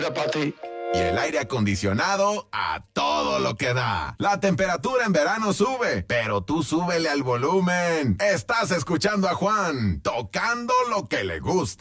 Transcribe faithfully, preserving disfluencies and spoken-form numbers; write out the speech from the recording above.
música para ti. Y el aire acondicionado a todo lo que da. La temperatura en verano sube, pero tú súbele al volumen. Estás escuchando a Juan, tocando lo que le gusta.